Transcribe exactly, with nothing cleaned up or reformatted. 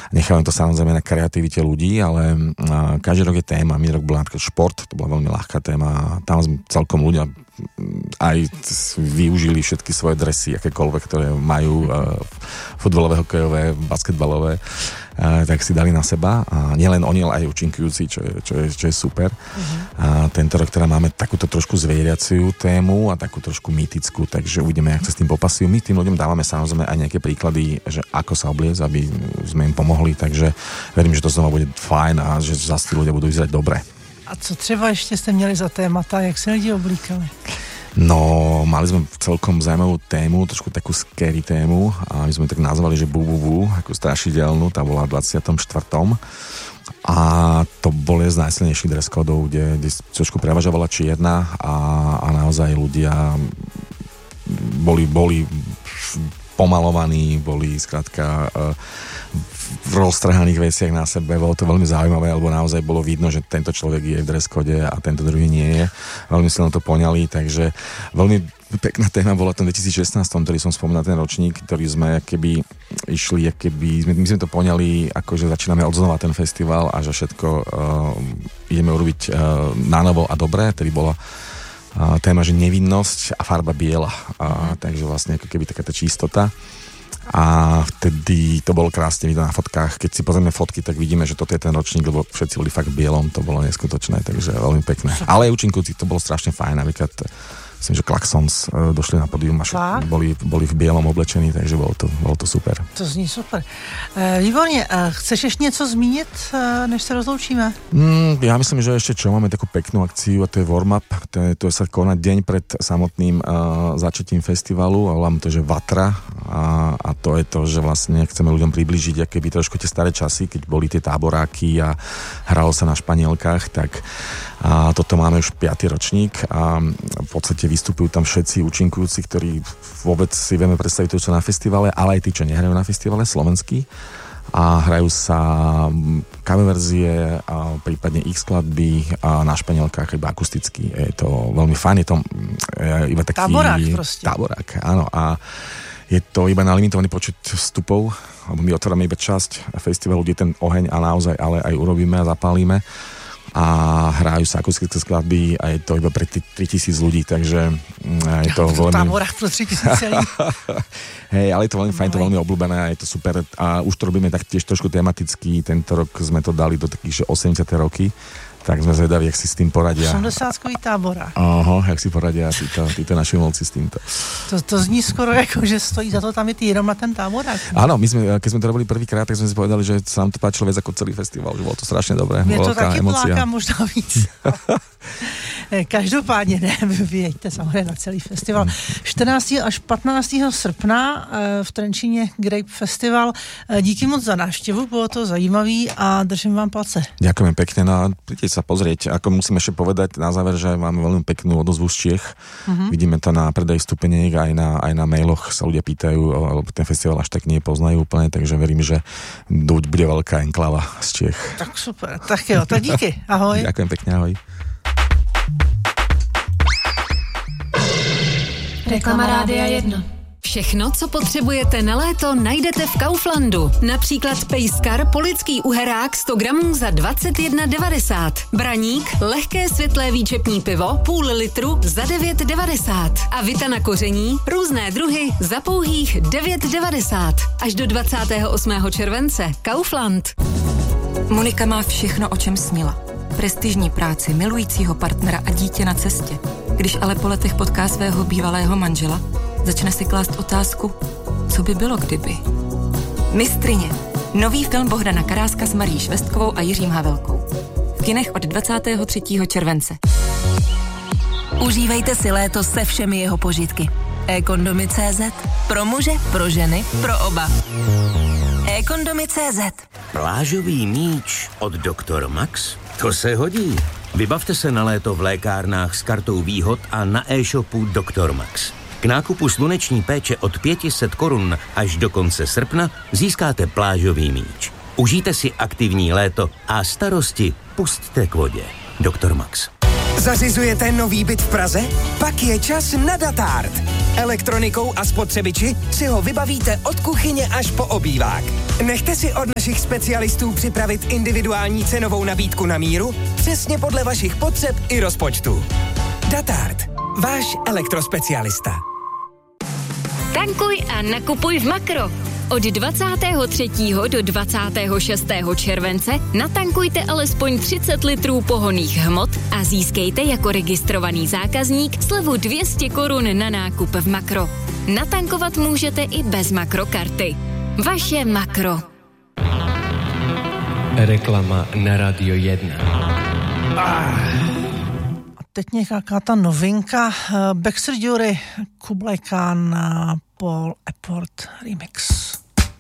Nechávam to samozrejme na kreativite ľudí, ale každý rok je téma. Minulý rok bola napríklad šport, to bola veľmi ľahká téma. Tam sme celkom ľudia aj využili všetky svoje dresy, akékoľvek, ktoré majú futbalové, hokejové, basketbalové, tak si dali na seba. A nielen oni, ale aj účinkujúci, čo je, čo je, čo je super. Uh-huh. A tento rok teda máme takúto trošku zvieraciu tému a takú trošku mýtickú, takže uvidíme, jak sa s tým popasujú. My tým ľuďom dávame samozrejme aj nejaké príklady, že ako sa obliecť, aby sme im pomohli, takže verím, že to znova bude fajn a že zase tí ľudia budú vyzerať dobre. A co třeba ještě jste měli za témata, jak se lidi oblíkali? No, mali sme celkom zaujímavú tému, trošku takú scary tému a my sme tak nazvali, že bu, bu, bu, ako strašidelnú, tá bola v dvadsiatom štvrtom a to bol z najsilnejších dress codov, kde, kde trošku prevažovala čierna a, a naozaj ľudia boli, boli pomalovaní, boli skrátka v roztrhaných veciach na sebe. Bolo to veľmi zaujímavé, lebo naozaj bolo vidno, že tento človek je v dress code a tento druhý nie je. Veľmi silno to poňali, takže veľmi pekná téma bola v tom dvetisícšestnásť, ktorý som spomínal, ten ročník, ktorý sme keby išli, keby, my sme to poňali, ako že začíname odznova ten festival a že všetko uh, ideme urobiť uh, na novo a dobré, tedy bola uh, téma, že nevinnosť a farba biela. Uh, takže vlastne ako keby taká tá čistota. A vtedy to bolo krásne vidieť na fotkách. Keď si pozrieme fotky, tak vidíme, že toto je ten ročník, lebo všetci boli fakt v bielom, to bolo neskutočné, takže veľmi pekné. Ale aj účinkujúci, to bolo strašne fajn, napríklad myslím, že Klaxons došli na pódium a boli, boli v bielom oblečení, takže bolo to, bolo to super. To zní super. E, výborně, e, chceš ještě něco zmínit, e, než se rozloučíme? Mm, ja myslím, že ešte čo, máme takú peknú akciu a to je warm-up, to, je, to sa koná deň pred samotným uh, začatím festivalu a volám to, že Vatra a, a to je to, že vlastne chceme ľuďom priblížiť aké by trošku tie staré časy, keď boli tie táboráky a hralo sa na španielkách, tak a toto máme už piaty ročník a v podstate vystupujú tam všetci účinkujúci, ktorí vôbec si vieme predstaviť, to sú na festivale, ale aj tí, čo nehrajú na festivale, slovenskí. A hrajú sa cover verzie, a prípadne ich skladby a na španielkách iba akusticky. Je to veľmi fajn, je to iba taký... Táborák proste. Táborák, áno. A je to iba na limitovaný počet vstupov, lebo my otvárame iba časť festivalu, kde ten oheň a naozaj ale aj urobíme a zapálime. A hrajú sa akustické skladby a je to iba pre tritisíc ľudí, takže je to veľmi... Táborách pro tritisíc ľudí. Hej, ale je to veľmi fajn, to veľmi obľúbené a je to super a už to robíme tak tiež trošku tematicky, tento rok sme to dali do takých, že osemdesiate roky, tak sme zvedaví, jak si s tým poradia. osemdesiatkový táborák. Aha, jak si poradia títo, títo naši umelci s týmto. To, to zní skoro jako, že stojí za to tam je týrom na ten táborák. Áno, my sme, keď sme to robili prvýkrát, tak sme si povedali, že sa nám to páčilo viac ako celý festival, že bolo to strašne dobré. Mne to taky pláka možná víc. Každopádně ne, vy jeďte samozřejmě na celý festival. čtrnáctého až patnáctého srpna v Trenčíně Grape Festival. Díky moc za návštěvu, bylo to zajímavý a držím vám palce. Ďakujem pekne, no a príďte sa pozrieť. Ako musím ešte povedať na záver, že máme veľmi peknú odozvu z Čiech. Uh-huh. Vidíme to na predaj vstupeniek, aj na, aj na mailoch sa ľudia pýtajú, alebo ten festival až tak nie poznajú úplne, takže verím, že bude veľká enklava z Čiech. Tak super, tak jo, tak díky, ahoj. Ďakujem pekne, ahoj. Reklama Rádia jedna. Všechno, co potřebujete na léto, najdete v Kauflandu. Například pejskar polický uherák sto gramů za dvacet jedna devadesát. Braník, lehké světlé výčepní pivo, půl litru za devět devadesát. A vita na koření, různé druhy za pouhých devět devadesát. Až do dvacátého osmého července. Kaufland. Monika má všechno, o čem snila. Prestižní práci, milujícího partnera a dítě na cestě. Když ale po letech potká svého bývalého manžela, začne si klást otázku, co by bylo kdyby. Mistryně. Nový film Bohdana Karáska s Marí Švestkovou a Jiřím Havelkou. V kinech od dvacátého třetího července. Užívejte si léto se všemi jeho požitky. e-kondomy tečka cé zet. Pro muže, pro ženy, pro oba. e-kondomy tečka cé zet. Plážový míč od doktor Max? To se hodí. Vybavte se na léto v lékárnách s kartou výhod a na e-shopu doktor Max. K nákupu sluneční péče od pět set korun až do konce srpna získáte plážový míč. Užijte si aktivní léto a starosti pusťte k vodě. doktor Max. Zařizujete nový byt v Praze? Pak je čas na Datart. Elektronikou a spotřebiči si ho vybavíte od kuchyně až po obývák. Nechte si od našich specialistů připravit individuální cenovou nabídku na míru, přesně podle vašich potřeb i rozpočtu. Datart. Váš elektrospecialista. Tankuj a nakupuj v Makro. Od dvacátého třetího do dvacátého šestého července natankujte alespoň třicet litrů pohonných hmot a získejte jako registrovaný zákazník slevu dvě stě korun na nákup v Makro. Natankovat můžete i bez Makrokarty. Vaše Makro. Reklama na Radio jedna. Ah. Teď nějaká ta novinka. Backstreet Jury, Kublai Khan, Paul Epworth remix.